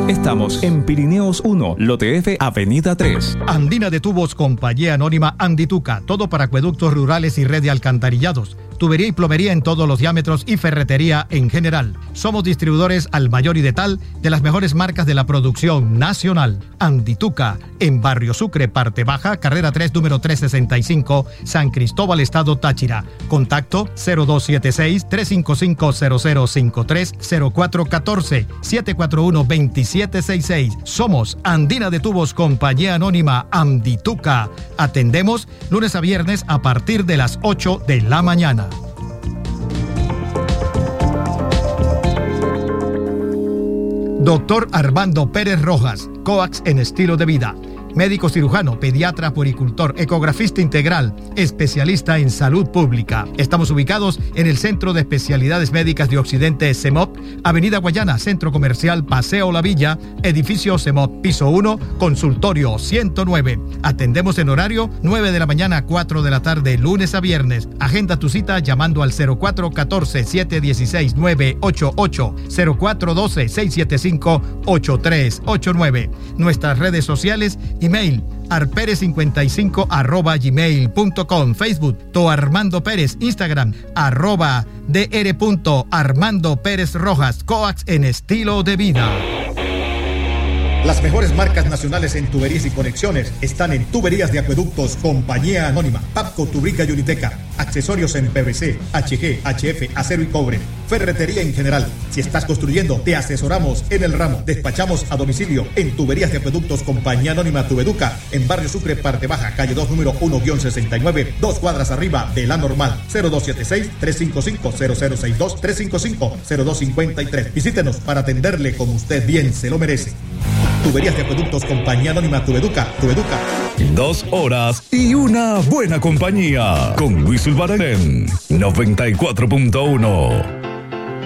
Estamos en Pirineos 1, Lote F, Avenida 3. Andina de Tubos, Compañía Anónima Andituca. Todo para acueductos rurales y red de alcantarillados. Tubería y plomería en todos los diámetros y ferretería en general. Somos distribuidores al mayor y de tal de las mejores marcas de la producción nacional. Andituca, en Barrio Sucre, Parte Baja, Carrera 3, número 365, San Cristóbal, Estado Táchira. Contacto 0276-355-0053, 0414-741-2766. Somos Andina de Tubos, Compañía Anónima Andituca. Atendemos lunes a viernes a partir de las 8 de la mañana. Doctor Armando Pérez Rojas, COAX en estilo de vida. Médico cirujano, pediatra, puericultor, ecografista integral, especialista en salud pública. Estamos ubicados en el Centro de Especialidades Médicas de Occidente, CEMOP, Avenida Guayana, Centro Comercial Paseo La Villa, edificio CEMOP, piso 1, consultorio 109. Atendemos en horario 9 de la mañana a 4 de la tarde, lunes a viernes. Agenda tu cita llamando al 0414-716-988, 0412-675-8389. Nuestras redes sociales, email arperez55@gmail.com, Facebook Armando Pérez, Instagram @dr.Armando Pérez Rojas, COAX en estilo de vida. Las mejores marcas nacionales en tuberías y conexiones están en Tuberías de Acueductos, Compañía Anónima, Papco, Tubrica y Uniteca. Accesorios en PVC, HG, HF, acero y cobre. Ferretería en general. Si estás construyendo, te asesoramos en el ramo. Despachamos a domicilio en Tuberías de Acueductos, Compañía Anónima Tubeduca, en Barrio Sucre, Parte Baja, calle 2, número 1-69, 2 cuadras arriba de la Normal. 0276-355-0062, 355-0253. Visítenos para atenderle como usted bien se lo merece. Tuberías de Acueductos, Compañía Anónima Tubeduca. 2 horas y una buena compañía con Luis Ulbarén, 94.1.